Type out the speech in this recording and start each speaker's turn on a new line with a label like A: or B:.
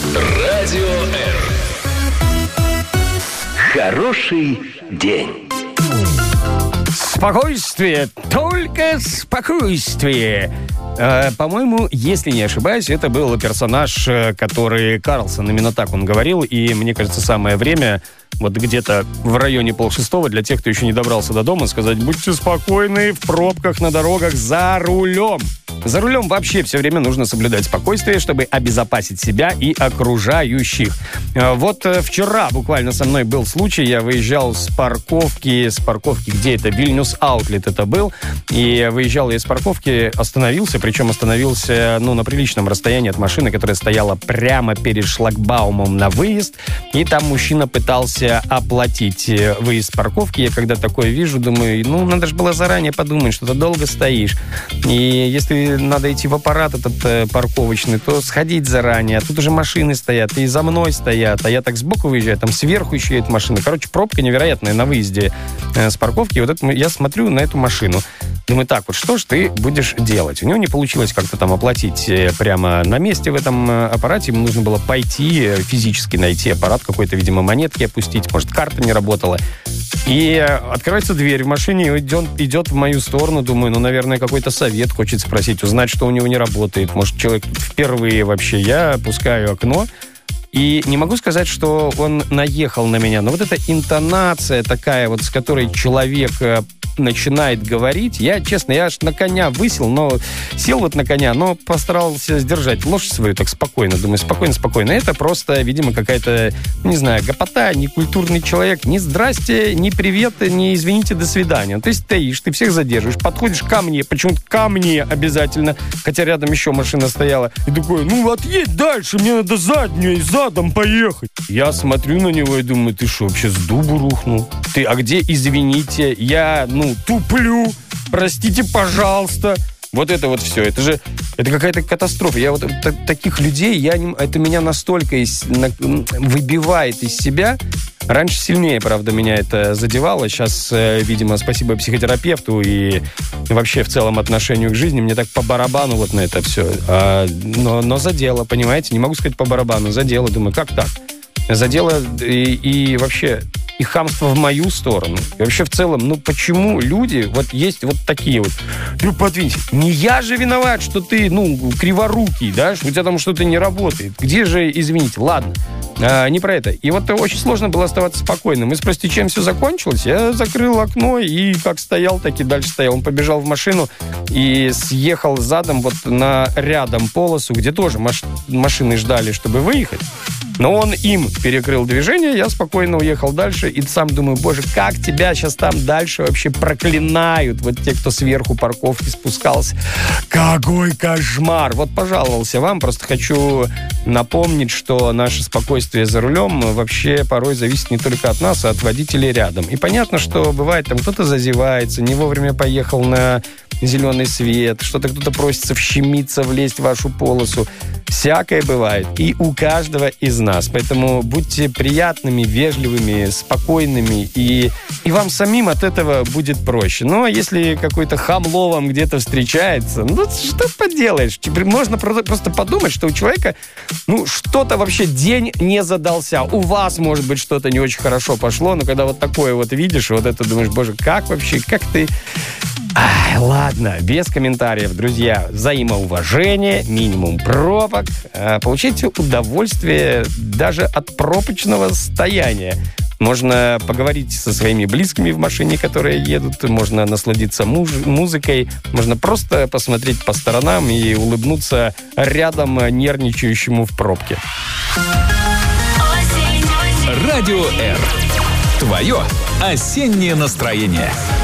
A: Радио Р. Хороший день.
B: Спокойствие, только спокойствие. По-моему, если не ошибаюсь, это был персонаж, который Карлсон, именно так он говорил, и мне кажется, самое время вот где-то в районе 5:30 для тех, кто еще не добрался до дома, сказать: будьте спокойны в пробках на дорогах за рулем. За рулем вообще все время нужно соблюдать спокойствие, чтобы обезопасить себя и окружающих. Вот вчера буквально со мной был случай, я выезжал с парковки, где это, Вильнюс Аутлет это был, и выезжал я из парковки, остановился, причем остановился, на приличном расстоянии от машины, которая стояла прямо перед шлагбаумом на выезд, и там мужчина пытался оплатить выезд с парковки. Я когда такое вижу, думаю, надо же было заранее подумать, что ты долго стоишь, и если надо идти в аппарат этот парковочный, то сходить заранее. А тут уже машины стоят, и за мной стоят. А я так сбоку выезжаю, там сверху еще едет машина. Короче, пробка невероятная на выезде с парковки. И вот это я смотрю на эту машину. Думаю, так, вот что ж ты будешь делать? У него не получилось как-то там оплатить прямо на месте в этом аппарате. Ему нужно было пойти, физически найти аппарат, какой-то, видимо, монетки опустить. Может, карта не работала. И открывается дверь в машине, идет в мою сторону. Думаю, наверное, какой-то совет хочет спросить, узнать, что у него не работает. Может, человек впервые вообще. Я опускаю окно. И не могу сказать, что он наехал на меня, но вот эта интонация такая, вот с которой человек начинает говорить, я аж на коня сел вот на коня, но постарался сдержать лошадь свою так спокойно. Думаю, спокойно. Это просто, видимо, какая-то, не знаю, гопота, некультурный человек. Ни здрасте, ни привет, ни извините, до свидания. Ты стоишь, ты всех задерживаешь, подходишь ко мне, почему-то ко мне обязательно, хотя рядом еще машина стояла. И такой, отъедь дальше, мне надо задом поехать. Я смотрю на него и думаю, ты что, вообще с дубу рухнул? А где извините? Я, туплю, простите, пожалуйста. Вот это вот все, это какая-то катастрофа. Я вот таких людей, это меня настолько выбивает из себя. Раньше сильнее, правда, меня это задевало. Сейчас, видимо, спасибо психотерапевту и вообще в целом отношению к жизни. Мне так по барабану вот на это все. Но задело, понимаете? Не могу сказать по барабану, задело. Думаю, как так? Задело и вообще... и хамство в мою сторону. И вообще в целом, почему люди вот есть вот такие вот? Подвинься. Не я же виноват, что ты, криворукий, да? Что у тебя там что-то не работает. Где же, извините, ладно. Не про это. И вот очень сложно было оставаться спокойным. И спросите, чем все закончилось? Я закрыл окно и как стоял, так и дальше стоял. Он побежал в машину и съехал задом вот на рядом полосу, где тоже машины ждали, чтобы выехать. Но он им перекрыл движение, я спокойно уехал дальше. И сам думаю, боже, как тебя сейчас там дальше вообще проклинают. Вот те, кто сверху парковки спускался. Какой кошмар! Вот пожаловался вам. Просто хочу напомнить, что наше спокойствие за рулем вообще порой зависит не только от нас, а от водителей рядом. И понятно, что бывает, там кто-то зазевается, не вовремя поехал на зеленый свет, что-то кто-то просится вщемиться, влезть в вашу полосу. Всякое бывает. И у каждого из нас. Поэтому будьте приятными, вежливыми, спокойными, и вам самим от этого будет проще. Но если какой-то хамло вам где-то встречается, что поделаешь? Можно просто подумать, что у человека, что-то вообще день не задался. У вас, может быть, что-то не очень хорошо пошло, но когда вот такое вот видишь, вот это думаешь, боже, как вообще, как ты... Ладно, без комментариев, друзья. Взаимоуважение, минимум пробок. Получите удовольствие даже от пробочного стояния. Можно поговорить со своими близкими в машине, которые едут. Можно насладиться музыкой. Можно просто посмотреть по сторонам и улыбнуться рядом нервничающему в пробке.
A: Радио Р. Твое осеннее настроение.